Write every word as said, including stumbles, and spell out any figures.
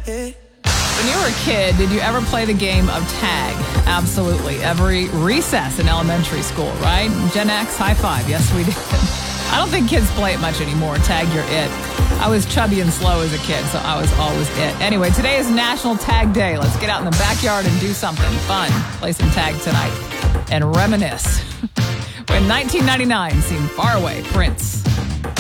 When you were a kid, did you ever play the game of tag? Absolutely. Every recess in elementary school, right? Gen X, high five. Yes, we did. I don't think kids play it much anymore. Tag, you're it. I was chubby and slow as a kid, so I was always it. Anyway, today is National Tag Day. Let's get out in the backyard and do something fun. Play some tag tonight and reminisce. When nineteen ninety-nine seemed far away, Prince.